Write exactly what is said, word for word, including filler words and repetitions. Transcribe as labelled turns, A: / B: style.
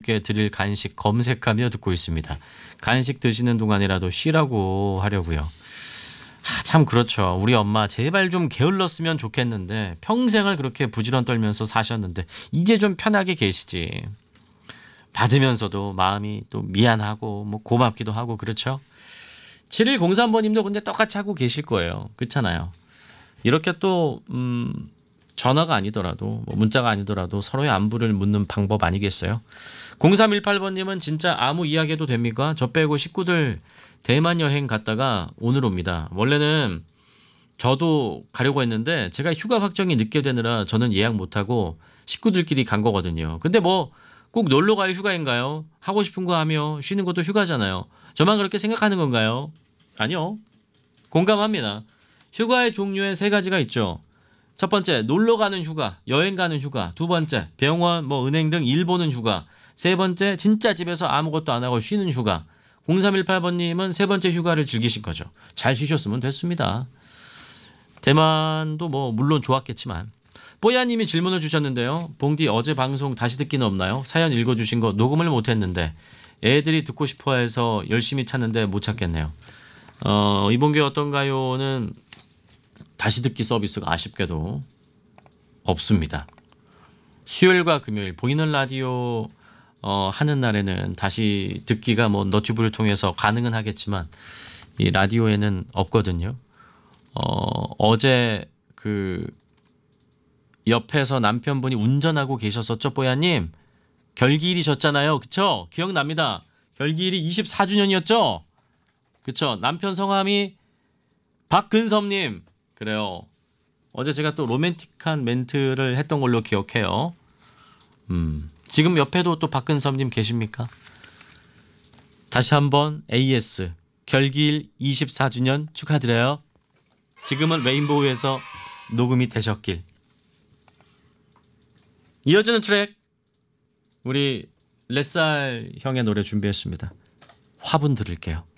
A: 아버님께 드릴 간식 검색하며 듣고 있습니다. 간식 드시는 동안이라도 쉬라고 하려고요. 하, 참 그렇죠. 우리 엄마 제발 좀 게을렀으면 좋겠는데 평생을 그렇게 부지런 떨면서 사셨는데 이제 좀 편하게 계시지. 받으면서도 마음이 또 미안하고 뭐 고맙기도 하고 그렇죠. 칠일공삼 번님도 근데 똑같이 하고 계실 거예요. 그렇잖아요. 이렇게 또 음, 전화가 아니더라도 뭐 문자가 아니더라도 서로의 안부를 묻는 방법 아니겠어요? 공삼일팔 번님은 진짜 아무 이야기해도 됩니까? 저 빼고 식구들 대만 여행 갔다가 오늘 옵니다. 원래는 저도 가려고 했는데 제가 휴가 확정이 늦게 되느라 저는 예약 못하고 식구들끼리 간 거거든요. 근데 뭐 꼭 놀러 가요 휴가인가요? 하고 싶은 거 하며 쉬는 것도 휴가잖아요. 저만 그렇게 생각하는 건가요? 아니요. 공감합니다. 휴가의 종류에 세 가지가 있죠. 첫 번째 놀러 가는 휴가, 여행 가는 휴가. 두 번째 병원, 뭐 은행 등 일 보는 휴가. 세 번째 진짜 집에서 아무것도 안 하고 쉬는 휴가. 공삼일팔 번님은 세 번째 휴가를 즐기신 거죠. 잘 쉬셨으면 됐습니다. 대만도 뭐 물론 좋았겠지만 뽀야님이 질문을 주셨는데요. 봉디 어제 방송 다시 듣기는 없나요? 사연 읽어주신 거 녹음을 못했는데 애들이 듣고 싶어해서 열심히 찾는데 못 찾겠네요. 어, 이봉규 어떤가요는 다시 듣기 서비스가 아쉽게도 없습니다. 수요일과 금요일 보이는 라디오 어, 하는 날에는 다시 듣기가 뭐 너튜브를 통해서 가능은 하겠지만 이 라디오에는 없거든요. 어, 어제 그 옆에서 남편분이 운전하고 계셨었죠, 뽀야님? 결기일이셨잖아요, 그쵸? 기억납니다. 결기일이 이십사 주년이었죠? 그쵸? 남편 성함이 박근섭님. 그래요. 어제 제가 또 로맨틱한 멘트를 했던 걸로 기억해요. 음, 지금 옆에도 또 박근섭님 계십니까? 다시 한번 에이에스 결기일 이십사 주년 축하드려요. 지금은 레인보우에서 녹음이 되셨길. 이어지는 트랙 우리 레쌀 형의 노래 준비했습니다. 화분 들을게요.